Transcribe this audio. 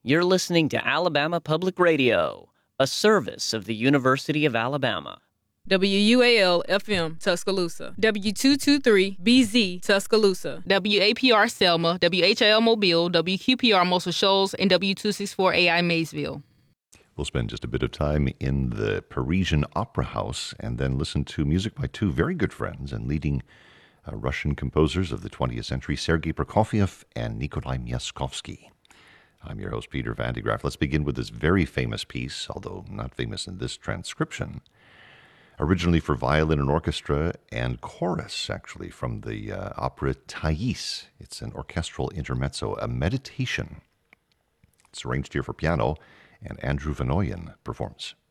You're listening to Alabama Public Radio, a service of the University of Alabama. WUAL-FM, Tuscaloosa. W223-BZ, Tuscaloosa. WAPR Selma, WHIL Mobile, WQPR Muscle Shoals, and W264AI Maysville. We'll spend just a bit of time in the Parisian Opera House and then listen to music by two very good friends and leading Russian composers of the 20th century, Sergei Prokofiev and Nikolai Myaskovsky. I'm your host, Peter Van de Graaff. Let's begin with this very famous piece, although not famous in this transcription. Originally for violin and orchestra and chorus, actually, from the opera Thais. It's an orchestral intermezzo, a meditation. It's arranged here for piano, and Andrew Van Ooyen performs.